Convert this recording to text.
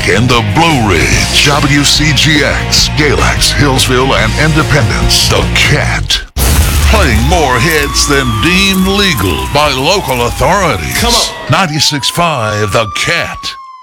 in the Blue Ridge, WCGX, Galax, Hillsville, and Independence. The Cat. Playing more hits than deemed legal by local authorities. Come on. 96.5 The Cat.